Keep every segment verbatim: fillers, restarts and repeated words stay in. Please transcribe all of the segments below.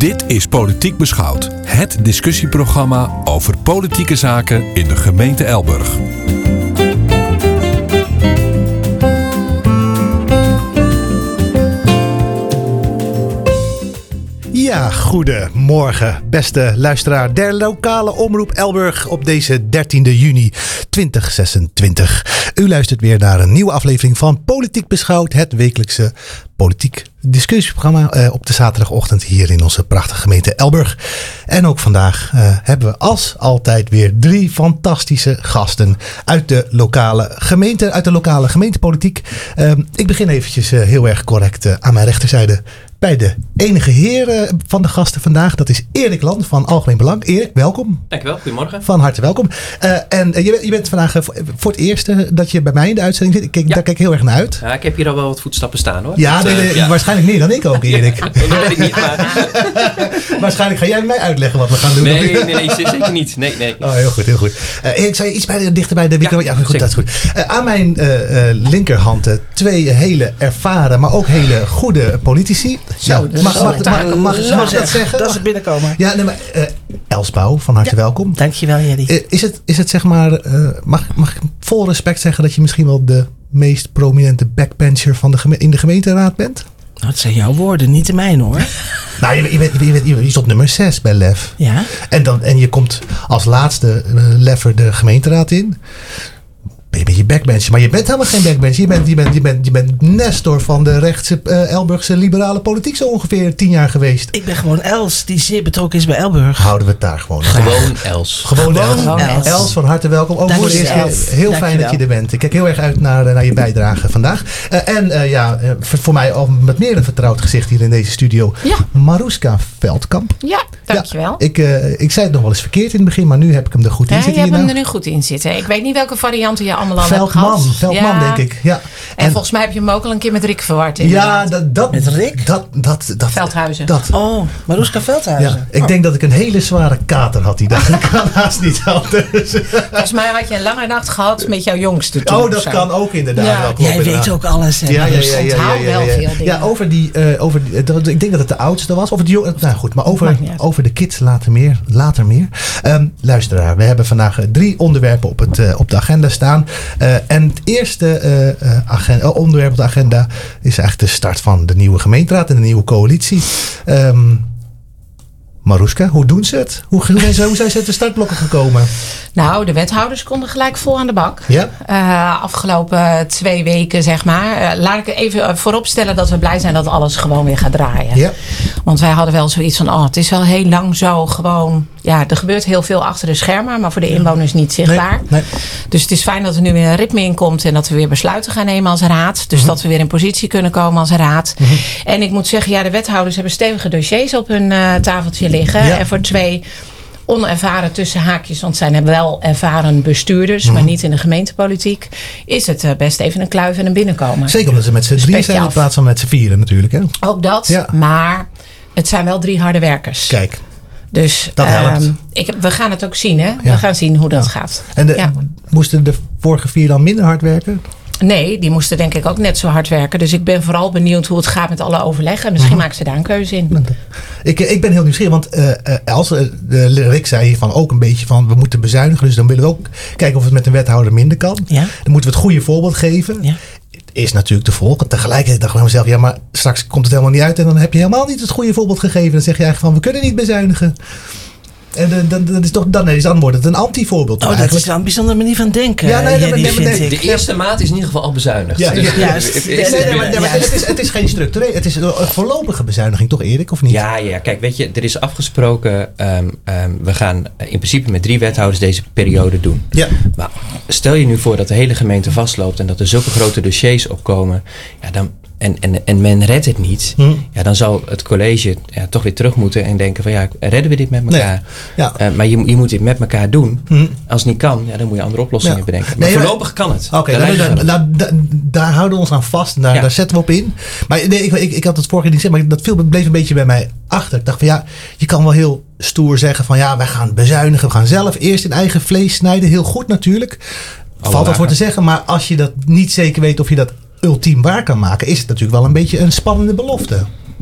Dit is Politiek Beschouwd, het discussieprogramma over politieke zaken in de gemeente Elburg. Ja, goedemorgen, beste luisteraar der lokale omroep Elburg op deze dertiende juni tweeduizend zesentwintig. U luistert weer naar een nieuwe aflevering van Politiek Beschouwd, het wekelijkse politiek discussieprogramma uh, op de zaterdagochtend hier in onze prachtige gemeente Elburg. En ook vandaag uh, hebben we als altijd weer drie fantastische gasten uit de lokale gemeente, uit de lokale gemeentepolitiek. Uh, ik begin eventjes uh, heel erg correct uh, aan mijn rechterzijde bij de enige heer uh, van de gasten vandaag. Dat is Erik Land van Algemeen Belang. Erik, welkom. Dankjewel, goedemorgen. Van harte welkom. Uh, en uh, je, je bent vandaag uh, voor het eerst uh, dat je bij mij in de uitzending zit. Ik kijk, ja. Daar kijk ik heel erg naar uit. Ja, ik heb hier al wel wat voetstappen staan hoor. Ja, nee, nee, ja. Waarschijnlijk meer dan ik ook, Erik. Ja, dat weet ik niet, maar... Waarschijnlijk ga jij mij uitleggen wat we gaan doen. Nee, nee, nee, nee zeker niet. Nee, nee. Oh, heel goed, heel goed. Uh, Erik, zou je iets bij de, dichter bij de micro? Ja, ja goed, zeker. dat is goed. Uh, aan mijn uh, uh, linkerhand uh, twee hele ervaren, maar ook hele goede politici. Zo, ja, mag, mag, mag, mag, mag, mag dat zeggen? Dat is het binnenkomen. Ja, nee, maar uh, Els Bouw, van harte ja. welkom. Dankjewel, Jerry. Uh, is, het, is het zeg maar, uh, mag, mag ik vol respect zeggen dat je misschien wel de meest prominente backbencher van de geme- in de gemeenteraad bent? Nou, dat zijn jouw woorden, niet de mijne hoor. Nou, je, je, bent, je, bent, je stond nummer zes bij Lef. Ja. En, dan, en je komt als laatste uh, Leffer de gemeenteraad in. Ben je een beetje backbencher, maar je bent helemaal geen backbencher. Je bent, je bent, je bent, je bent Nestor van de rechtse uh, Elburgse liberale politiek zo ongeveer tien jaar geweest. Ik ben gewoon Els, die zeer betrokken is bij Elburg. Houden we het daar gewoon. Gewoon Els. Gewoon Els. Gewoon Els. Els, van harte welkom. Ook voor de eerste keer heel fijn dat je er bent. Ik kijk heel erg uit naar, naar je bijdrage vandaag. Uh, en uh, ja, uh, voor, voor mij al met meer een vertrouwd gezicht hier in deze studio. Ja. Maruska Veldkamp. Ja, dankjewel. Ja, ik, uh, ik zei het nog wel eens verkeerd in het begin, maar nu heb ik hem er goed in ja, zitten. Je hebt hem nou. er nu goed in zitten. Ik weet niet welke varianten je allemaal al Veldman, hebt gehad. Veldman ja. denk ik. Ja. En, en volgens mij heb je hem ook al een keer met Rick verward. Ja, dat, dat, met Rick? Dat, dat, dat, Veldhuizen. Dat. Oh, Maruska Veldhuizen. Ja, ik oh. denk dat ik een hele zware kater had die dag. Ik kan haast niet anders. Volgens mij had je een lange nacht gehad met jouw jongste toen. Oh, dat kan ook inderdaad. Ja. Wel, klopt, Jij inderdaad. weet ook alles. Hè, ja, ja, ja, ja, ja, onthoud ja, ja, wel ja. veel dingen. Ja, over die, uh, over die uh, ik denk dat het de oudste was. Of het jong, nou goed, maar over, over de kids later meer. Later meer. Um, luisteraar, we hebben vandaag uh, drie onderwerpen op, het, uh, op de agenda staan. Uh, en het eerste uh, uh, agenda, uh, onderwerp op de agenda is eigenlijk de start van de nieuwe gemeenteraad en de nieuwe coalitie. Um, Maruska, hoe doen ze het? Hoe, hoe, zijn ze, hoe zijn ze uit de startblokken gekomen? Nou, de wethouders konden gelijk vol aan de bak. Ja? Uh, afgelopen twee weken, zeg maar. Uh, laat ik even vooropstellen dat we blij zijn dat alles gewoon weer gaat draaien. Ja. Want wij hadden wel zoiets van, oh, het is wel heel lang zo gewoon... Ja, er gebeurt heel veel achter de schermen, maar voor de inwoners niet zichtbaar. Nee, nee. Dus het is fijn dat er nu weer een ritme in komt en dat we weer besluiten gaan nemen als raad. Dus mm-hmm. dat we weer in positie kunnen komen als raad. Mm-hmm. En ik moet zeggen, ja, de wethouders hebben stevige dossiers op hun uh, tafeltje liggen. Ja. En voor twee onervaren tussen haakjes, want zij hebben wel ervaren bestuurders, mm-hmm. maar niet in de gemeentepolitiek, is het uh, best even een kluif en een binnenkomen. Zeker omdat ze met z'n drieën zijn in plaats van met z'n vieren natuurlijk. Hè? Ook dat, ja. Maar het zijn wel drie harde werkers. Kijk. Dus dat helpt. Um, ik, we gaan het ook zien, hè? Ja. We gaan zien hoe dat ja. gaat. En de, ja. moesten de vorige vier dan minder hard werken? Nee, die moesten denk ik ook net zo hard werken. Dus ik ben vooral benieuwd hoe het gaat met alle overleggen. Misschien uh-huh. maken ze daar een keuze in. Ik, ik ben heel nieuwsgierig, want uh, als uh, de Rick zei hiervan ook een beetje van we moeten bezuinigen. Dus dan willen we ook kijken of het met een wethouder minder kan. Ja. Dan moeten we het goede voorbeeld geven. Ja. Is natuurlijk te volgen. Tegelijkertijd dacht ik bij mezelf, ja, maar straks komt het helemaal niet uit en dan heb je helemaal niet het goede voorbeeld gegeven. Dan zeg je eigenlijk van we kunnen niet bezuinigen. En dan, dan, dan is toch, dan, nee, dan wordt het een anti-voorbeeld. Oh, dat is wel een bijzondere manier van denken. Ja, nee, nee, nee, nee, nee, nee, de eerste maat is in ieder geval al bezuinigd. Ja, ja, juist. Het is, nee, nee, maar, nee, maar het, is, het is geen structureel. Het is een voorlopige bezuiniging, toch Erik, of niet? Ja, ja, kijk, weet je, er is afgesproken. Um, um, we gaan in principe met drie wethouders deze periode doen. Ja. Maar stel je nu voor dat de hele gemeente vastloopt en dat er zulke grote dossiers opkomen. Ja, dan. En, en, en men redt het niet, hmm. ja, dan zal het college ja, toch weer terug moeten en denken van ja, redden we dit met elkaar? Nee. Ja. Uh, maar je, je moet dit met elkaar doen. Hmm. Als het niet kan, ja, dan moet je andere oplossingen ja. bedenken. Maar nee, voorlopig kan het. Oké, okay, daar, daar, daar, daar, daar houden we ons aan vast. Daar, ja. daar zetten we op in. Maar nee, ik, ik, ik had het vorige keer niet gezegd, maar dat viel, bleef een beetje bij mij achter. Ik dacht van ja, je kan wel heel stoer zeggen van ja, wij gaan bezuinigen. We gaan zelf eerst in eigen vlees snijden. Heel goed natuurlijk. Valt dat voor te zeggen. Maar als je dat niet zeker weet of je dat ultiem waar kan maken, is het natuurlijk wel een beetje een spannende belofte.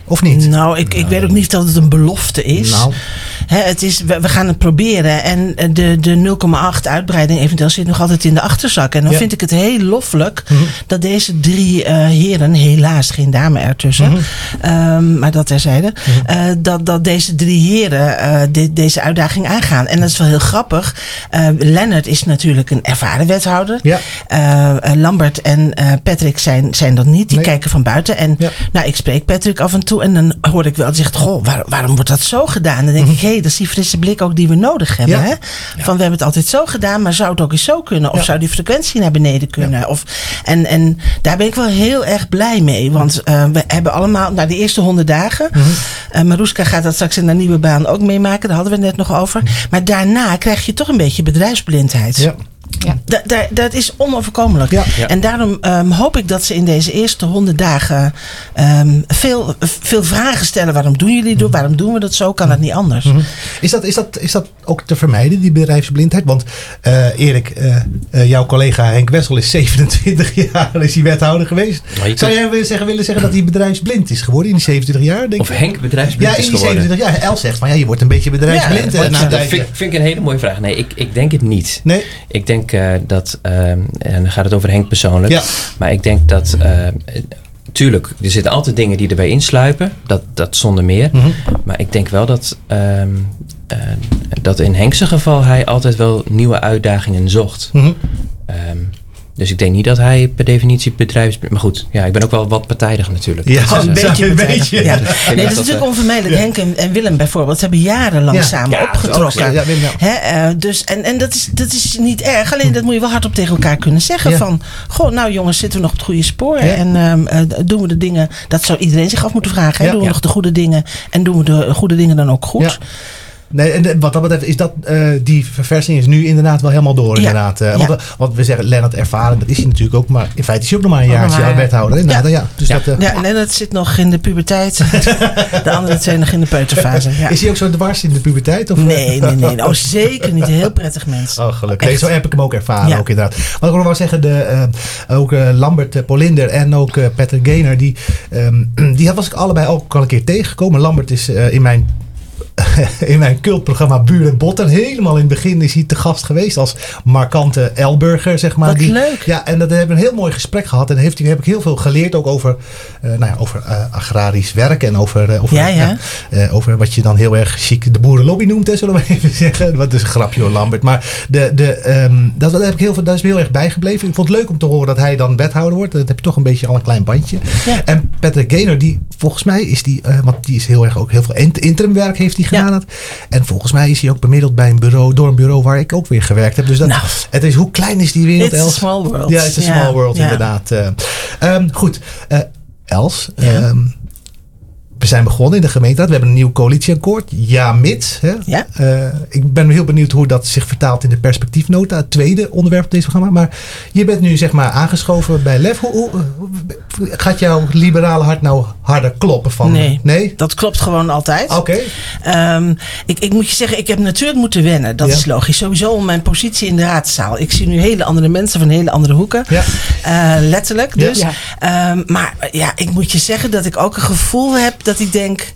Of niet? Nou, ik, ik weet ook niet dat het een belofte is. Nou. Hè, het is we, we gaan het proberen. En de, de nul komma acht uitbreiding eventueel zit nog altijd in de achterzak. En dan Ja. vind ik het heel loffelijk Mm-hmm. dat deze drie uh, heren, helaas geen dame ertussen, Mm-hmm. um, maar dat terzijde, mm-hmm. uh, dat, dat deze drie heren uh, de, deze uitdaging aangaan. En dat is wel heel grappig. Uh, Lennart is natuurlijk een ervaren wethouder. Ja. Uh, uh, Lambert en uh, Patrick zijn, zijn dat niet. Die Nee. kijken van buiten. En Ja. nou, ik spreek Patrick af en toe. En dan hoor ik wel, die zegt, goh, waar, waarom wordt dat zo gedaan? Dan denk ik, hé, hey, dat is die frisse blik ook die we nodig hebben. Ja. Hè? Van, we hebben het altijd zo gedaan, maar zou het ook eens zo kunnen? Of Ja. zou die frequentie naar beneden kunnen? Ja. Of, en, en daar ben ik wel heel erg blij mee. Want uh, we hebben allemaal, nou, de eerste honderd dagen. Mm-hmm. Uh, Maruska gaat dat straks in haar nieuwe baan ook meemaken. Daar hadden we het net nog over. Maar daarna krijg je toch een beetje bedrijfsblindheid. Ja. Ja. Da, da, dat is onoverkomelijk. Ja. Ja. En daarom um, hoop ik dat ze in deze eerste honderd dagen um, veel, veel vragen stellen. Waarom doen jullie dat? Waarom doen we dat zo? Kan dat niet anders? Mm-hmm. Is dat, is, dat, is dat ook te vermijden, die bedrijfsblindheid? Want uh, Erik, uh, uh, jouw collega Henk Wessel is zevenentwintig jaar is hij wethouder geweest. Zou jij willen zeggen, willen zeggen dat hij bedrijfsblind is geworden in die zevenentwintig jaar? Denk Of je? Henk bedrijfsblind Ja, is in die geworden. zevenentwintig jaar. Els zegt van ja, je wordt een beetje bedrijfsblind. Ja, uh, na een Dat tijdje. vind, vind ik een hele mooie vraag. Nee, ik, ik denk het niet. Nee? Ik denk uh, dat, uh, en dan gaat het over Henk persoonlijk. Ja. Maar ik denk dat, uh, tuurlijk, er zitten altijd dingen die erbij insluipen. Dat, dat zonder meer. Mm-hmm. Maar ik denk wel dat, um, uh, dat in Henk's geval hij altijd wel nieuwe uitdagingen zocht. Mm-hmm. Um, Dus ik denk niet dat hij per definitie bedrijfsblind... Maar goed, ja, ik ben ook wel wat partijdig natuurlijk. Ja, Dus, Gewoon een uh, beetje. een meteen. beetje. Ja. Ik Nee, denk dat is dat natuurlijk dat, onvermijdelijk. ja. Henk en, en Willem bijvoorbeeld, ze hebben jarenlang Ja. samen Ja, opgetrokken. ook, ja, Willem, ja. Hè, uh, dus, en en dat, is, dat is niet erg. Alleen dat moet je wel hardop tegen elkaar kunnen zeggen. Ja. Van, goh, nou jongens, zitten we nog op het goede spoor? Ja. En um, uh, doen we de dingen, dat zou iedereen zich af moeten vragen. Hè? Ja. Doen we Ja. nog de goede dingen? En doen we de goede dingen dan ook goed? Ja. Nee, en de- wat dat betreft is dat, uh, die verversing is nu inderdaad wel helemaal door. Ja. Inderdaad. Uh, Ja. want, want we zeggen Lennart ervaren, dat is hij natuurlijk ook. Maar in feite is hij ook nog maar een Ook nog jaartje maar, al wethouder. Inderdaad, ja. Ja. Dus Ja. dat, uh, Ja, en dat zit nog in de puberteit. De andere twee nog in de peuterfase. Ja. Is hij ook zo dwars in de puberteit? Of? Nee, nee, nee. Oh, zeker niet. Een heel prettig mens. Oh, gelukkig. Nee, Echt. zo heb ik hem ook ervaren. Ja. Ook inderdaad. Wat ik nog wel zeggen, de, uh, ook uh, Lambert uh, Polinder en ook uh, Patrick Gaynor, die, um, die was ik allebei ook al een keer tegengekomen. Lambert is uh, in mijn in mijn cultprogramma Buur en Botten. Helemaal in het begin is hij te gast geweest als markante Elburger, zeg maar. Wat die, leuk. Ja, en dat hebben we een heel mooi gesprek gehad. En heeft, heb ik heel veel geleerd ook over, uh, nou ja, over uh, agrarisch werk. En over, uh, over, Ja, ja. uh, over wat je dan heel erg chic de boerenlobby noemt, hè, zullen we even zeggen. Wat is een grapje hoor, Lambert. Maar de, de, um, dat, dat, heb ik heel veel, dat is me heel erg bijgebleven. Ik vond het leuk om te horen dat hij dan wethouder wordt. Dat heb je toch een beetje al een klein bandje. Ja. En Patrick Gaynor, die volgens mij is die, uh, want die is heel erg ook heel veel interimwerk heeft hij gedaan. Ja. Het. En volgens mij is hij ook bemiddeld bij een bureau, door een bureau waar ik ook weer gewerkt heb. Dus dat, Nou. het is, hoe klein is die wereld, It's a Els? small world. Ja, it's a Ja, small world, ja. inderdaad. Uh, um, goed, uh, Els, Ja. um, we zijn begonnen in de gemeenteraad. We hebben een nieuw coalitieakkoord. Ja, mits. Hè? Ja. Uh, ik ben heel benieuwd hoe dat zich vertaalt in de perspectiefnota. Het tweede onderwerp van deze programma. Maar je bent nu zeg maar aangeschoven bij Lef. Hoe, hoe, hoe gaat jouw liberale hart nou harder kloppen? Van, Nee. Nee? Dat klopt gewoon altijd. Oké. Um, ik, ik moet je zeggen, ik heb natuurlijk moeten wennen. Dat Ja. is logisch. Sowieso om mijn positie in de raadzaal. Ik zie nu hele andere mensen van hele andere hoeken. Ja. Uh, letterlijk Ja. dus. Um, maar ja, ik moet je zeggen dat ik ook een gevoel heb dat ik denk...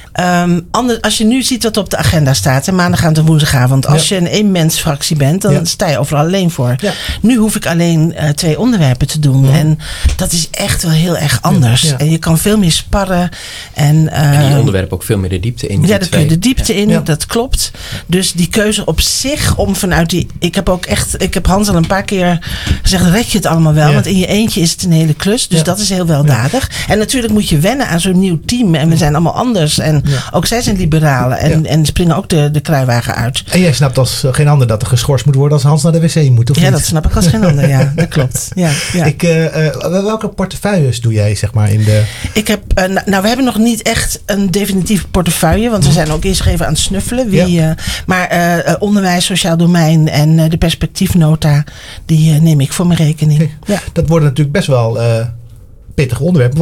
Um, ander, als je nu ziet wat op de agenda staat, en maandagavond en woensdagavond, als Ja. je een eenmensfractie bent, dan Ja. sta je overal alleen voor. Ja. Nu hoef ik alleen uh, twee onderwerpen te doen. Ja. En dat is echt wel heel erg anders. Ja. Ja. En je kan veel meer sparren. En, uh, en die onderwerpen ook veel meer de diepte in. ja, die daar kun je twee. de diepte in, Ja. dat klopt. Dus die keuze op zich om vanuit die... Ik heb ook echt... Ik heb Hans al een paar keer gezegd, red je het allemaal wel? Ja. Want in je eentje is het een hele klus. Dus Ja. dat is heel weldadig. En natuurlijk moet je wennen aan zo'n nieuw team. En we zijn allemaal anders. En Ja. ook zij zijn liberalen. En, Ja. en springen ook de, de kruiwagen uit. En jij snapt als geen ander dat er geschorst moet worden als Hans naar de wc moet, of Ja, niet? dat snap ik als geen ander. Ja, dat klopt. Ja, ja. Ik, uh, uh, welke portefeuilles doe jij zeg maar in de... Ik heb, uh, nou, nou, we hebben nog niet echt een definitieve portefeuille. Want we zijn ook eerst even aan het snuffelen. Wie, Ja. uh, maar uh, uh, onderwijs, sociaal domein en uh, de perspectiefnota, die uh, neem ik voor mijn rekening. Okay. Ja. Dat worden natuurlijk best wel uh, pittige onderwerpen. Want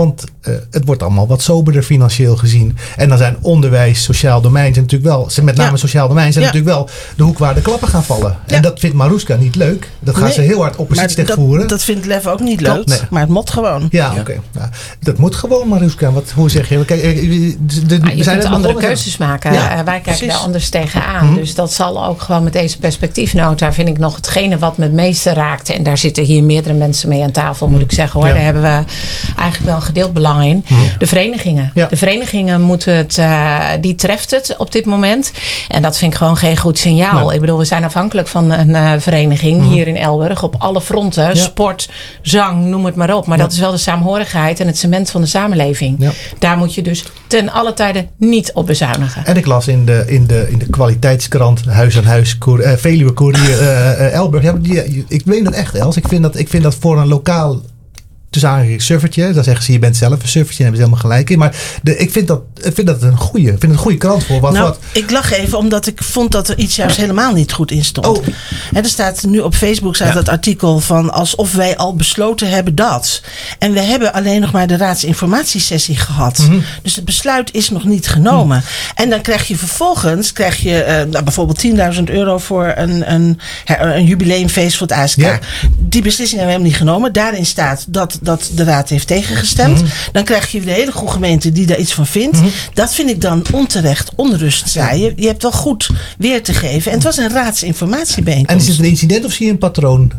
uh, het wordt allemaal wat soberder financieel gezien. En dan zijn onderwijs, sociaal domein, zijn natuurlijk wel, met name ja. sociaal domein, zijn ja. natuurlijk wel de hoek waar de klappen gaan vallen. Ja. En dat vindt Maruska niet leuk. Dat gaat nee, ze heel hard oppositie tegen voeren. Dat vindt Lef ook niet leuk, nee. maar het moet gewoon. Ja, ja. oké. Okay. Ja, dat moet gewoon, Maruska. Wat, hoe zeg je? Kijk, de, de, ah, je kunt andere keuzes maken. Ja, uh, wij kijken precies. daar anders tegenaan. Mm-hmm. Dus dat zal ook gewoon met deze perspectiefnota, vind ik nog hetgene wat me het meeste raakt. En daar zitten hier meerdere mensen mee aan tafel, moet ik zeggen hoor. Ja. Daar hebben we eigenlijk wel een gedeeld belang in. Ja. De verenigingen. Ja. De verenigingen moeten het, uh, die treft het op dit moment. En dat vind ik gewoon geen goed signaal. Nee. Ik bedoel, we zijn afhankelijk van een uh, vereniging mm-hmm. hier in Elburg op alle fronten. Ja. Sport, zang, noem het maar op. Maar ja. dat is wel de saamhorigheid en het cement van de samenleving. Ja. Daar moet je dus ten alle tijden niet op bezuinigen. En ik las in de, in de, in de kwaliteitskrant Huis aan Huis, Koer, uh, Veluwe Courier uh, uh, Elburg. Ja, die, ik weet het echt, Els. Ik vind dat, ik vind dat voor een lokaal tussen aangegeven surfertje. Dan zeggen ze, je bent zelf een surfertje. En hebben ze helemaal gelijk in. Maar de, ik vind dat, ik vind dat een goede, ik vind het een goede krant voor. Wat, nou, wat. Ik lach even omdat ik vond dat er iets juist helemaal niet goed in stond. Oh. En er staat nu op Facebook staat ja. dat artikel van alsof wij al besloten hebben dat. En we hebben alleen nog maar de raadsinformatiesessie gehad. Mm-hmm. Dus het besluit is nog niet genomen. Mm. En dan krijg je vervolgens krijg je uh, nou, bijvoorbeeld tienduizend euro voor een, een, een jubileumfeest voor het A S K. Ja. Die beslissing hebben we helemaal niet genomen. Daarin staat dat dat de raad heeft tegengestemd. Mm-hmm. Dan krijg je de hele goede gemeente die daar iets van vindt. Mm-hmm. Dat vind ik dan onterecht onrust zaaien. Je hebt wel goed weer te geven. En het was een raadsinformatiebijeenkomst. En is het een incident of zie je een patroon?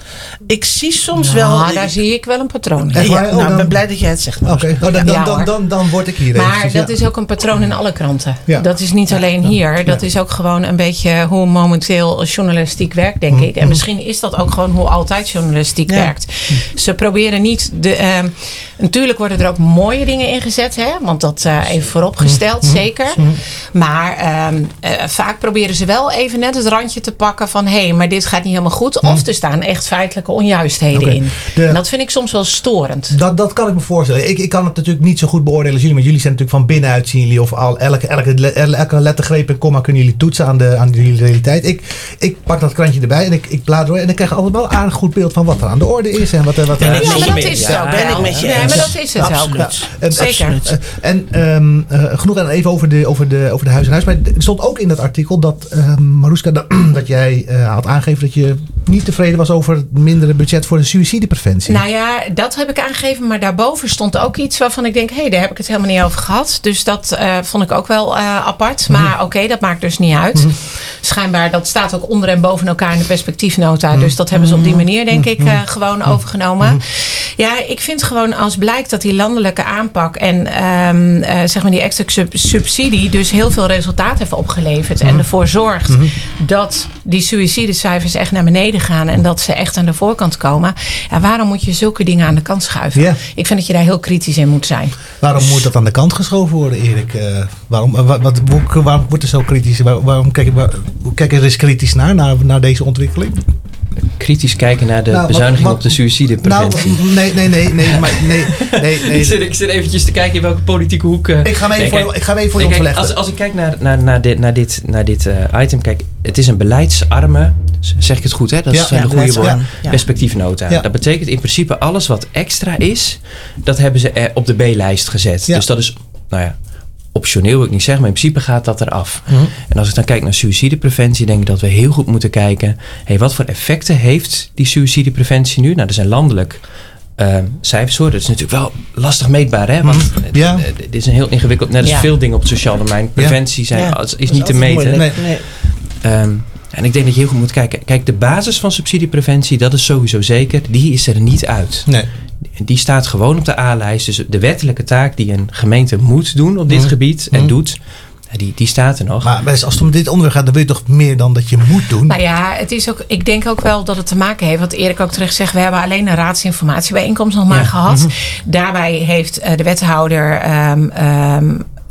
Ik zie soms nou, wel... daar ik, ik zie ik wel een patroon. Ja, ja, nou, ik ben blij dat jij het zegt. Oké, okay. oh, dan, dan, ja, dan, dan, dan word ik hier Maar eventjes, dat ja. is ook een patroon in alle kranten. Ja. Dat is niet ja, alleen ja, hier. Dat ja. is ook gewoon een beetje hoe momenteel journalistiek werkt, denk mm-hmm. ik. En misschien is dat ook gewoon hoe altijd journalistiek ja. werkt. Ze proberen niet... de. Uh, natuurlijk worden er ook mooie dingen ingezet. Hè? Want dat uh, even vooropgesteld, mm-hmm. zeker. Mm-hmm. Maar uh, uh, vaak proberen ze wel even net het randje te pakken van... hé, hey, maar dit gaat niet helemaal goed. Mm-hmm. Of er staan echt feitelijke onjuistheden okay. in. De, en dat vind ik soms wel storend. Dat, dat kan ik me voorstellen. Ik, ik kan het natuurlijk niet zo goed beoordelen als jullie. Want jullie zijn natuurlijk van binnenuit zien jullie. Of al, elke, elke, elke lettergreep en komma kunnen jullie toetsen aan de, aan de realiteit. Ik, ik pak dat krantje erbij en ik, ik blader door. En ik krijg altijd wel een aardig goed beeld van wat er aan de orde is. En wat, wat er ja, ja, maar dat is zo. Ja, ben ik met je. Ja, maar dat is het absoluut. wel. En, Zeker. Absoluut. En um, uh, genoeg en even over de, over, de, over de huis en huis. Maar er stond ook in dat artikel dat uh, Maruska, dat, dat jij uh, had aangegeven dat je niet tevreden was over het mindere budget voor de suïcidepreventie. Nou ja, dat heb ik aangegeven. Maar daarboven stond ook iets waarvan ik denk, hé, hey, daar heb ik het helemaal niet over gehad. Dus dat uh, vond ik ook wel uh, apart. Maar mm-hmm. oké, okay, dat maakt dus niet uit. Mm-hmm. Schijnbaar, dat staat ook onder en boven elkaar in de perspectiefnota. Mm-hmm. Dus dat hebben ze op die manier, denk ik, uh, gewoon mm-hmm. overgenomen. Mm-hmm. Ja, ik vind gewoon als blijkt dat die landelijke aanpak en um, uh, zeg maar die extra sub- subsidie dus heel veel resultaat heeft opgeleverd. Mm-hmm. En ervoor zorgt mm-hmm. dat die suïcidecijfers echt naar beneden gaan. En dat ze echt aan de voorkant komen. Ja, waarom moet je zulke dingen aan de kant schuiven? Yeah. Ik vind dat je daar heel kritisch in moet zijn. Waarom moet dat aan de kant geschoven worden, Erik? Uh, waarom, wat, wat, waarom wordt er zo kritisch? Waar, waarom kijk, waar, kijk er eens kritisch naar, naar, naar deze ontwikkeling? Kritisch kijken naar de nou, bezuiniging wat, wat, op de suïcidepreventie. Nou, nee, nee, nee, nee, maar nee, nee, nee. ik, zit, ik zit eventjes te kijken in welke politieke hoek. Uh, ik ga hem even nee, voor, ik ga hem even voor nee, je ontleggen. Als, als ik kijk naar, naar, naar dit, naar dit, naar dit uh, item, kijk, het is een beleidsarme, zeg ik het goed, hè? Dat is ja, een ja, goede woord. Ja. Perspectiefnota. Ja. Dat betekent in principe alles wat extra is, dat hebben ze er op de B-lijst gezet. Ja. Dus dat is, nou ja. optioneel wil ik niet zeggen, maar in principe gaat dat eraf. Mm-hmm. En als ik dan kijk naar suïcidepreventie, denk ik dat we heel goed moeten kijken, hey, wat voor effecten heeft die suïcidepreventie nu? Nou, er zijn landelijk uh, cijfers hoor. Dat is natuurlijk wel lastig meetbaar, hè? Want mm-hmm. ja. uh, dit is een heel ingewikkeld, net als ja. veel dingen op het sociaal domein. Preventie zijn, ja. is, is niet te meten. Nee. Nee. Um, en ik denk dat je heel goed moet kijken. Kijk, de basis van subsidiepreventie, dat is sowieso zeker, die is er niet uit. Nee. Die staat gewoon op de A-lijst. Dus de wettelijke taak die een gemeente moet doen op dit mm. gebied en mm. doet, die, die staat er nog. Maar als het om dit onderwerp gaat, dan wil je toch meer dan dat je moet doen? Nou ja, het is ook, ik denk ook wel dat het te maken heeft, wat Erik ook terecht zegt, we hebben alleen een raadsinformatiebijeenkomst nog maar ja. gehad. Mm-hmm. Daarbij heeft uh, de wethouder Um, um,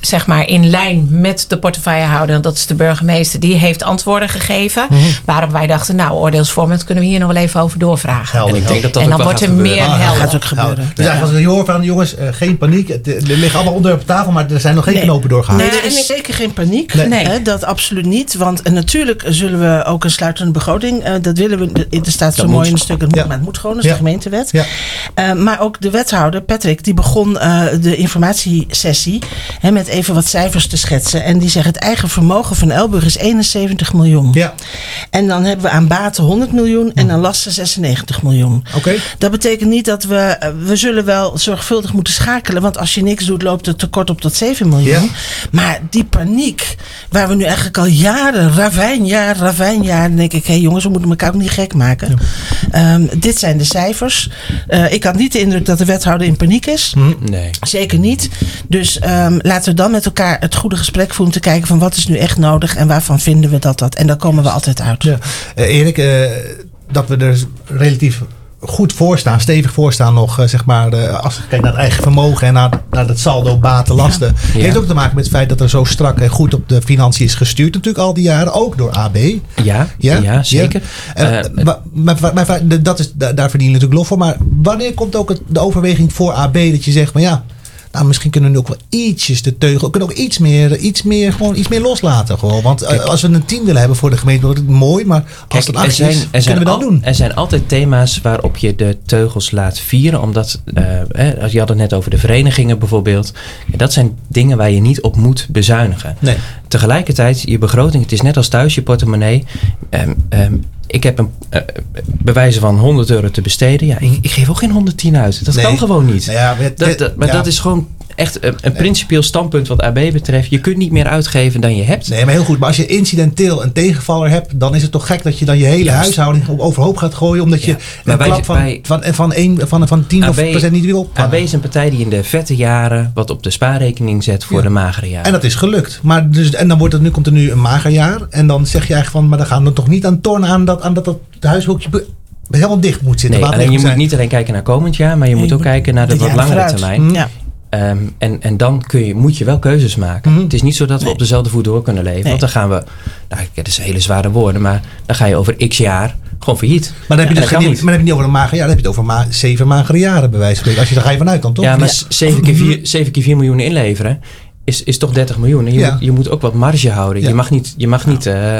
zeg maar in lijn met de portefeuillehouder, dat is de burgemeester, die heeft antwoorden gegeven. Mm-hmm. Waarop wij dachten, nou, oordeelsvormend kunnen we hier nog wel even over doorvragen. Helder, en ik denk dat dat en dan wordt er meer ah, helder. Gaat ook gebeuren. Dus eigenlijk als je hoort van jongens, uh, geen paniek. Het, het ligt allemaal onder op tafel, maar er zijn nog geen nee. knopen doorgehaald. Nee, er is zeker geen paniek. Nee. Nee. Hè, dat absoluut niet. Want uh, natuurlijk zullen we ook een sluitende begroting. Uh, dat willen we. Er staat zo dat mooi moet. in een stuk. Het moet, ja. maar het moet gewoon. Dat is ja. de gemeentewet. Ja. Uh, maar ook de wethouder, Patrick, die begon uh, de informatiesessie hè, met even wat cijfers te schetsen. En die zegt het eigen vermogen van Elburg is eenenzeventig miljoen. Ja. En dan hebben we aan baten honderd miljoen en aan lasten zesennegentig miljoen. Okay. Dat betekent niet dat we... Uh, we zullen wel zorgvuldig moeten schakelen. Want als je niks doet, loopt het tekort op tot zeven miljoen. Ja. Maar die paniek, waar we nu eigenlijk al jaren, ravijnjaar, ravijnjaar, dan denk ik, hé hey jongens, we moeten elkaar ook niet gek maken. Ja. Um, dit zijn de cijfers. Uh, ik had niet de indruk dat de wethouder in paniek is. Nee. Zeker niet. Dus um, laten we dan met elkaar het goede gesprek voeren om te kijken van wat is nu echt nodig en waarvan vinden we dat dat. En daar komen we altijd uit. Ja. Uh, Erik, uh, dat we er relatief goed voorstaan, stevig voorstaan nog, uh, zeg maar, uh, als je kijkt naar het eigen vermogen en naar, naar het saldo, baten, lasten. Ja. Heeft ook te maken met het feit dat er zo strak en goed op de financiën is gestuurd natuurlijk al die jaren, ook door A B. Ja, ja, ja zeker. Ja. Uh, uh, maar, maar, maar, maar dat is, daar, daar verdien je natuurlijk lof voor, maar wanneer komt ook het, de overweging voor A B dat je zegt, maar ja, nou, misschien kunnen we nu ook wel ietsjes de teugel. We kunnen ook iets meer, iets meer, gewoon iets meer loslaten. Gewoon. Want Kijk, als we een team willen hebben voor de gemeente, wordt het mooi. Maar als Kijk, het acht is, kunnen we dat al, doen. Er zijn altijd thema's waarop je de teugels laat vieren. Omdat, uh, hè, je had het net over de verenigingen bijvoorbeeld. Ja, dat zijn dingen waar je niet op moet bezuinigen. Nee. Tegelijkertijd, je begroting, het is net als thuis, je portemonnee. Um, um, Ik heb een uh, bewijzen van honderd euro te besteden. Ja, ik, ik geef ook geen honderdtien uit. Dat nee. kan gewoon niet. Nou ja, met, dat, dat, maar ja. dat is gewoon echt een, een principieel standpunt wat A B betreft. Je kunt niet meer uitgeven dan je hebt. Nee, maar heel goed. Maar als je incidenteel een tegenvaller hebt, dan is het toch gek dat je dan je hele Juist. huishouding overhoop gaat gooien. Omdat je ja. een maar klap van, bij, van, van, een, van, van tien A B, procent niet wil opvangen. A B is een partij die in de vette jaren wat op de spaarrekening zet voor ja. de magere jaren. En dat is gelukt. Maar dus, en dan wordt het, nu komt er nu een mager jaar. En dan zeg je eigenlijk van, maar dan gaan we toch niet aan tornen aan dat, aan dat, dat huishoekje be- helemaal dicht moet zitten. Nee, alleen je zijn. moet niet alleen kijken naar komend jaar, maar je nee, moet ook kijken naar de, de wat langere vooruit. termijn. Mm. Ja. Um, en, en dan kun je, moet je wel keuzes maken. Mm-hmm. Het is niet zo dat we nee. op dezelfde voet door kunnen leven. Nee. Want dan gaan we, nou, dat is hele zware woorden, maar dan ga je over x jaar gewoon failliet. Maar dan heb je, dus geen, niet. Maar dan heb je niet over een mager jaar, dan heb je het over ma- zeven magere jaren bij wijze van spreken. Als je daar ga je vanuit dan toch? Ja, maar zeven keer vier miljoen inleveren is, is toch dertig miljoen. En je, ja. moet, je moet ook wat marge houden. Ja. Je mag niet, je mag niet uh, uh,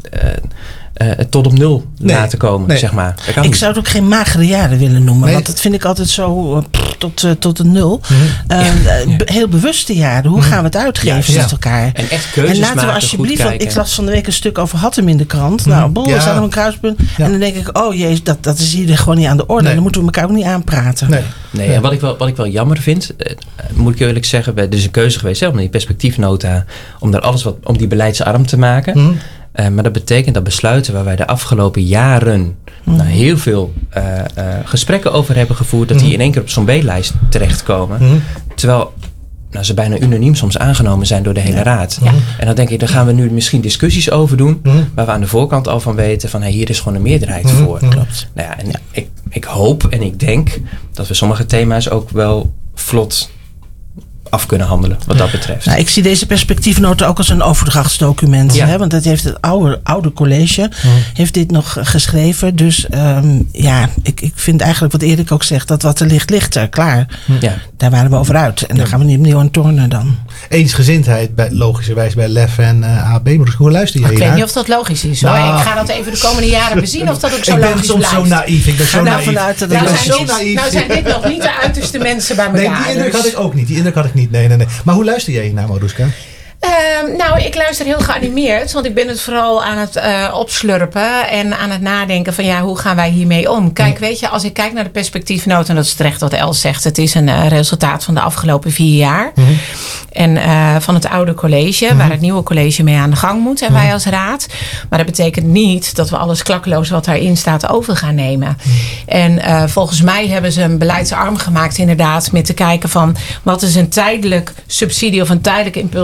uh, tot op nul nee. laten komen, nee. zeg maar. Ik niet. zou het ook geen magere jaren willen noemen. Nee. Want dat vind ik altijd zo uh, pff, tot, uh, tot een nul. Mm-hmm. Uh, ja. be- heel bewuste jaren. Hoe gaan we het uitgeven ja, met ja. elkaar? En echt keuzes En laten maken, we alsjeblieft, want ik las van de week een stuk over Hattem in de krant. Mm-hmm. Nou, bol, ja. er staat nog een kruispunt. Ja. En dan denk ik, oh jee, dat, dat is hier gewoon niet aan de orde. Nee. Dan moeten we elkaar ook niet aanpraten. Nee, nee en wat ik, wel, wat ik wel jammer vind, uh, moet ik eerlijk zeggen, er is een keuze geweest, zelf met die perspectiefnota, om daar alles wat, om die beleidsarm te maken. Mm. Uh, maar dat betekent dat besluiten waar wij de afgelopen jaren mm. nou, heel veel uh, uh, gesprekken over hebben gevoerd, dat mm. die in één keer op zo'n B-lijst terechtkomen. Mm. Terwijl nou, ze bijna unaniem soms aangenomen zijn door de hele ja. raad. Ja. En dan denk ik, dan gaan we nu misschien discussies over doen, mm. waar we aan de voorkant al van weten van hey, hier is gewoon een meerderheid mm. voor. Klopt. Nou ja, en ja. Ik, ik hoop en ik denk dat we sommige thema's ook wel vlot af kunnen handelen, wat dat betreft. Nou, ik zie deze perspectiefnota ook als een overdrachtsdocument. Ja. Hè, want dat heeft het oude, oude college mm. heeft dit nog geschreven. Dus um, ja, ik, ik vind eigenlijk wat Erik ook zegt, dat wat er ligt, ligt er. Klaar. Ja. Daar waren we over uit. En ja. dan gaan we niet opnieuw aan tornen dan. Eensgezindheid, bij, logischerwijs bij L E F en uh, A B. Maar hoe luister je Ik weet naar? niet of dat logisch is. Nou, hoor. Ik ga dat even de komende jaren bezien of dat ook zo ik logisch blijft. Ik ben soms zo naïef. Ik ben zo nou, naïef. Vanuit, nou, nou, zijn zo naïef. Nou zijn dit nog niet de uiterste mensen bij elkaar. Nee, die indruk had ik ook niet. Die indruk had ik niet. Nee, nee, nee. Maar hoe luister jij naar, Maruska? Uh, nou, ik luister heel geanimeerd. Want ik ben het vooral aan het uh, opslurpen. En aan het nadenken van ja, hoe gaan wij hiermee om? Kijk, weet je, als ik kijk naar de perspectiefnota. En dat is terecht wat Els zegt. Het is een uh, resultaat van de afgelopen vier jaar. Mm-hmm. En uh, van het oude college. Mm-hmm. Waar het nieuwe college mee aan de gang moet. En mm-hmm. wij als raad. Maar dat betekent niet dat we alles klakkeloos wat daarin staat over gaan nemen. Mm-hmm. En uh, volgens mij hebben ze een beleidsarm gemaakt inderdaad. Met te kijken van wat is een tijdelijk subsidie of een tijdelijke impuls geweest.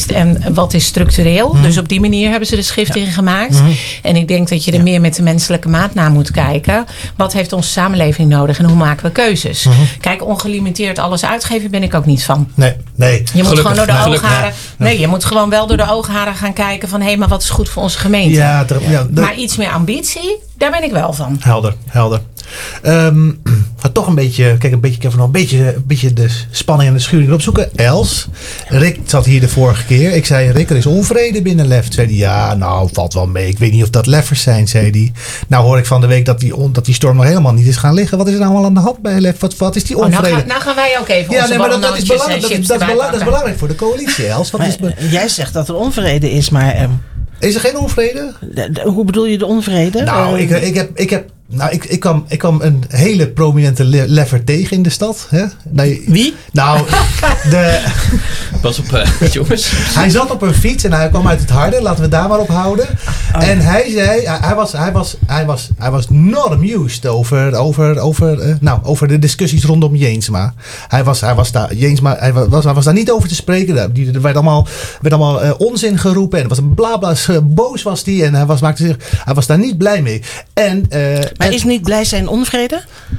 geweest en wat is structureel. Mm. Dus op die manier hebben ze de schrift ja. ingemaakt. Mm. En ik denk dat je er ja. meer met de menselijke maat naar moet kijken. Wat heeft onze samenleving nodig en hoe maken we keuzes? Mm-hmm. Kijk, ongelimiteerd alles uitgeven ben ik ook niet van. Nee, nee. Je moet gelukkig, gewoon door de nee, oogharen. Nee. nee, je moet gewoon wel door de oogharen gaan kijken van hé, hey, maar wat is goed voor onze gemeente? Ja, ter, ja, de, maar iets meer ambitie, daar ben ik wel van. Helder, helder. Um, ga toch een beetje, kijk, een beetje, ik heb nog een beetje, een beetje de spanning en de schuring opzoeken. Els, Rick zat hier de vorige keer. Ik zei, Rick, er is onvrede binnen Lef. Zei hij, ja, nou, valt wel mee. Ik weet niet of dat Leffers zijn, zei hij. Nou hoor ik van de week dat die, dat die storm nog helemaal niet is gaan liggen. Wat is er nou al aan de hand bij Lef? Wat, wat is die onvrede? Oh, nou, gaan, nou gaan wij ook even ja, onze nee, maar dat, dat, is belangrijk, dat, is, dat, is belangrijk, dat is belangrijk voor de coalitie, Els. Wat is be- jij zegt dat er onvrede is, maar... Um, is er geen onvrede? De, de, hoe bedoel je de onvrede? Nou, uh, ik, ik heb... Ik heb Nou, ik, ik, kwam, ik kwam een hele prominente le- Leffer tegen in de stad. Hè? Nou, Wie? Nou, de... Pas op, uh, jongens. Hij zat op een fiets en hij kwam uit het harde. Laten we daar maar op houden. Oh. En hij zei, hij was, hij was, hij was, hij was not amused over, over, over, uh, nou, over de discussies rondom Jeensma. Hij was, hij was daar, Jeensma, hij was, hij was daar niet over te spreken. Er werd allemaal, werd allemaal uh, onzin geroepen. En er was een blabla, uh, boos was hij. En hij was, maakte zich, hij was daar niet blij mee. En... Uh, Maar is niet blij zijn onvrede?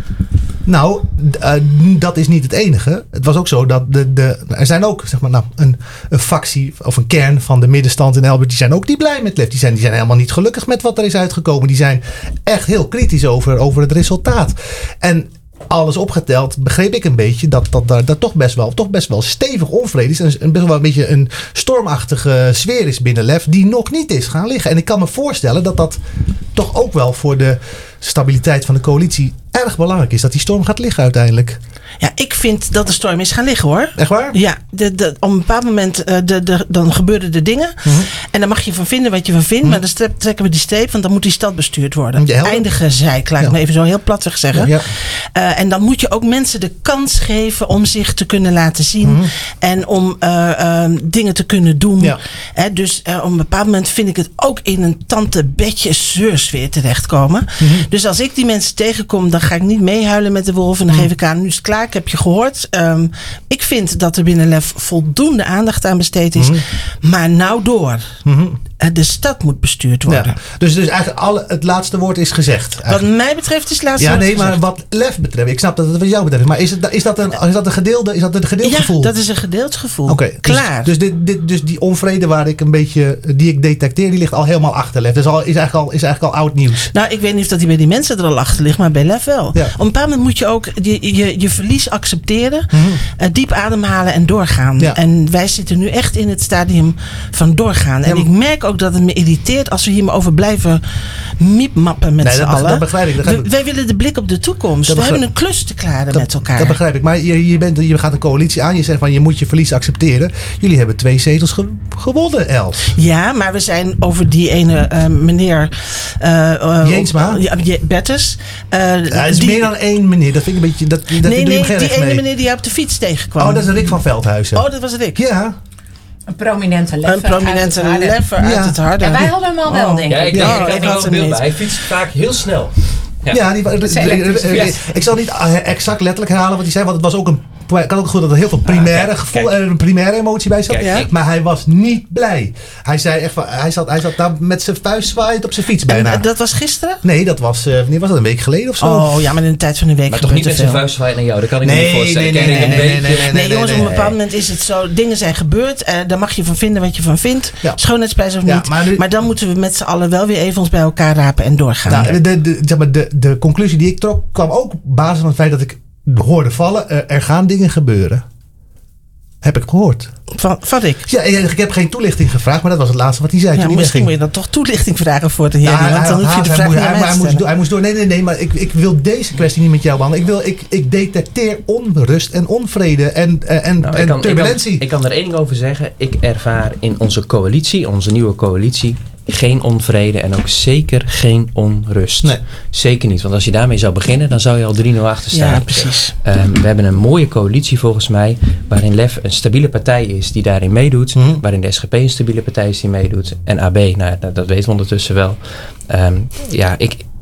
Nou, uh, dat is niet het enige. Het was ook zo dat de, de, er zijn ook zeg maar, nou, een, een factie of een kern van de middenstand in Elburg. Die zijn ook niet blij met Lef. Die zijn, die zijn helemaal niet gelukkig met wat er is uitgekomen. Die zijn echt heel kritisch over, over het resultaat. En alles opgeteld begreep ik een beetje dat dat daar dat toch best wel toch best wel stevig onvrede is en best wel een beetje een stormachtige sfeer is binnen Lef die nog niet is gaan liggen. En ik kan me voorstellen dat dat toch ook wel voor de stabiliteit van de coalitie erg belangrijk is dat die storm gaat liggen uiteindelijk. Ja, ik vind dat de storm is gaan liggen hoor. Echt waar? Ja, de, de, op een bepaald moment uh, de, de, dan gebeuren er dingen. Mm-hmm. En dan mag je van vinden wat je van vindt. Mm-hmm. Maar dan trekken we die streep, want dan moet die stad bestuurd worden. Ja, eindige zeik, laat ik ja. me even zo heel platweg zeggen. Ja, ja. Uh, en dan moet je ook mensen de kans geven om zich te kunnen laten zien. Mm-hmm. En om uh, uh, dingen te kunnen doen. Ja. Uh, dus uh, op een bepaald moment vind ik het ook in een tante bedje zeursfeer terechtkomen. Mm-hmm. Dus als ik die mensen tegenkom, dan ga ik niet meehuilen met de wolf. En dan mm-hmm. geef ik aan, nu is het klaar. Ik heb je gehoord. Um, ik vind dat er binnen Lef voldoende aandacht aan besteed is. Mm-hmm. Maar nou door. Mm-hmm. De stad moet bestuurd worden. Ja, dus, dus eigenlijk alle, het laatste woord is gezegd. Eigenlijk. Wat mij betreft is het laatste ja, woord nee, gezegd. maar wat Lef betreft. Ik snap dat het wat jou betreft. Maar is, het, is, dat, een, is dat een gedeelde, is dat een gedeeld ja, gevoel? Ja, dat is een gedeeld gevoel. Oké, okay, klaar. Dus, dus, dit, dit, dus die onvrede waar ik een beetje, die ik detecteer, die ligt al helemaal achter Lef. Dus al, is, eigenlijk al, is eigenlijk al oud nieuws. Nou, ik weet niet of dat die bij die mensen er al achter ligt, maar bij Lef wel. Ja. Op een bepaald moment moet je ook je, je, je verlies accepteren, mm-hmm. uh, diep ademhalen en doorgaan. Ja. En wij zitten nu echt in het stadium van doorgaan. En ja, ik merk ook dat het me irriteert als we hier maar over blijven miepmappen met nee, z'n allen. Dat begrijp ik. Dat begrijp ik. Wij willen de blik op de toekomst. We hebben een klus te klaren dat, met elkaar. Dat begrijp ik. Maar je, je, bent, je gaat een coalitie aan. Je zegt van je moet je verlies accepteren. Jullie hebben twee zetels ge, gewonnen, Els. Ja, maar we zijn over die ene uh, meneer uh, uh, Jeensma. Uh, Bertens. Uh, ja, het is die, meer dan één meneer. Dat vind ik een beetje. Dat, dat nee, nee, die ene mee. meneer die op de fiets tegenkwam. Oh, dat is Rick van Veldhuizen. Oh, dat was Rick. Ja. Een prominente leffer. Een prominente uit het leffer uit ja. het harde. En wij hadden hem al wel, oh. denk ik. Ja, ik, ja, ik, ik, ik had had er hem beeld niet. bij. Hij fietst vaak heel snel. Ja, ja die, de, de, de, de, ik zal niet exact letterlijk herhalen wat hij zei, want het was ook een. Ik kan ook goed dat er heel veel primaire ah, kijk, gevoel en een primaire emotie bij zat. Kijk, ja. Maar hij was niet blij. Hij zei echt van, hij zat, hij zat daar met zijn vuist zwaaiend op zijn fiets bijna. En dat was gisteren? Nee, dat was, uh, wanneer was dat, een week geleden of zo? Oh ja, maar in de tijd van een week. Maar toch niet met zijn vuist zwaaien naar jou, dat kan ik nee, me niet voorstellen. Nee, nee, nee, nee, nee, nee, nee, nee, jongens, op een bepaald moment is het zo, dingen zijn gebeurd, uh, daar mag je van vinden wat je van vindt. Ja. Schoonheidsprijs of ja, niet. Maar, nu, maar dan moeten we met z'n allen wel weer even ons bij elkaar rapen en doorgaan. Nou, de, de, zeg maar, de, de conclusie die ik trok, kwam ook op basis van het feit dat ik hoorde vallen, uh, er gaan dingen gebeuren. Heb ik gehoord. Van, van ik? Ja, ik heb geen toelichting gevraagd, maar dat was het laatste wat hij zei. Ja, misschien moet je dan toch toelichting vragen voor de heer. Nou, want dan hoef je de vraag niet aan mij te stellen. Hij moest door. Nee, nee, nee, maar ik, ik wil deze kwestie niet met jou behandelen. Ik, wil, ik, ik detecteer onrust en onvrede en, en, nou, en ik kan, turbulentie. Ik kan, ik kan er één ding over zeggen. Ik ervaar in onze coalitie, onze nieuwe coalitie, geen onvrede en ook zeker geen onrust. Nee. Zeker niet, want als je daarmee zou beginnen, dan zou je al drie nul achter staan. Ja, precies. Um, we hebben een mooie coalitie volgens mij, waarin Lef een stabiele partij is die daarin meedoet, mm-hmm. waarin de S G P een stabiele partij is die meedoet en A B, nou dat, dat weten we ondertussen wel. Um, ja, ik,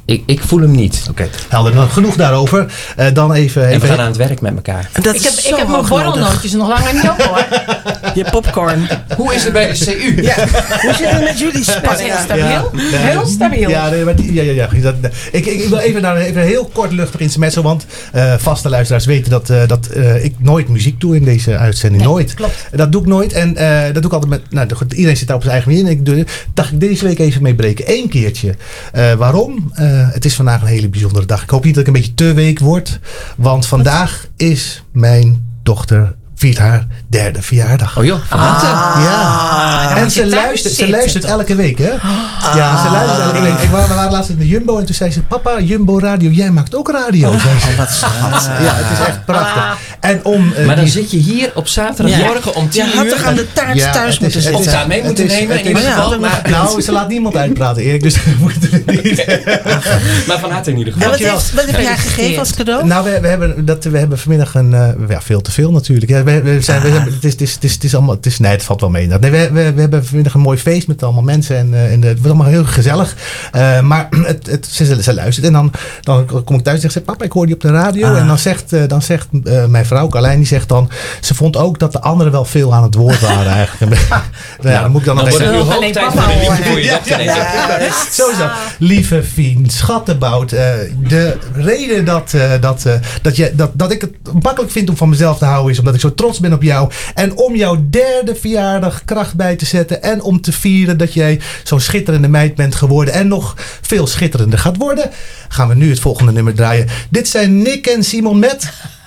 Ik, ik voel hem niet. Oké, okay. helder. Dan genoeg daarover. Uh, dan even, even... En we gaan aan het werk met elkaar. Dat ik heb, ik heb mijn borrelnootjes nog langer niet op hoor. Je popcorn. Hoe is het bij de C U? Ja. Hoe zit het met jullie spel? Heel stabiel. Ja. Heel stabiel. Ja, nee, maar die, ja, ja, ja. Dat, ik, ik, ik wil even naar even een heel kort luchtig intermezzo. Want uh, vaste luisteraars weten dat, uh, dat uh, ik nooit muziek doe in deze uitzending. Nee, nooit. Klopt. Dat doe ik nooit. En uh, dat doe ik altijd met... Nou, iedereen zit daar op zijn eigen manier. En ik doe, dacht ik deze week even mee breken. Eén keertje. Uh, waarom? Uh, het is vandaag een hele bijzondere dag. Ik hoop niet dat ik een beetje te week word. Want vandaag is mijn dochter... viert haar derde verjaardag. Oh joh, van harte. Ah, ja. En ze luistert, ze luistert elke week, hè? Ah. Ja, ze luistert elke week. Ik was, we waren laatst in de Jumbo en toen zei ze... Papa, Jumbo Radio, jij maakt ook radio. Oh, oh wat schat. Ja, het is echt prachtig. Ah. En om, uh, maar dan die... zit je hier op zaterdagmorgen ja. om tien uur... Je had toch aan de taart ja, thuis moeten zitten? Of taart mee moeten nemen in ieder geval. Nou, ze laat niemand uitpraten, Erik. Dus dat moeten we niet. Maar van harte in ieder geval. En wat, heeft, wat heb jij gegeven als cadeau? Nou, we, we, hebben, dat, we hebben vanmiddag een... Uh, ja, veel te veel natuurlijk. Ja, we, we zijn, we hebben, het, is, het, is, het, is, het is allemaal... Het is, nee, het valt wel mee. Nee, we, we, we hebben vanmiddag een mooi feest met allemaal mensen. En, uh, en het wordt allemaal heel gezellig. Uh, maar het, het, ze, ze luistert. En dan, dan kom ik thuis en zeg ze... Papa, ik hoor die op de radio. Ah. En dan zegt, uh, dan zegt uh, mijn vrouw, Carlijn, die zegt dan... Ze vond ook dat de anderen wel veel aan het woord waren eigenlijk. nou, ja, dan moet ik dan, dan nog even... Dan wordt het papa horen. Voor je dochter, denk ik. Sowieso. Lieve Fien, schattenbout. Uh, de reden dat, uh, dat, uh, dat, je, dat, dat ik het makkelijk vind om van mezelf te houden... is omdat ik zo trots ben op jou. En om jouw derde verjaardag kracht bij te zetten... en om te vieren dat jij zo'n schitterende meid bent geworden... en nog veel schitterender gaat worden... gaan we nu het volgende nummer draaien. Dit zijn Nick en Simon met...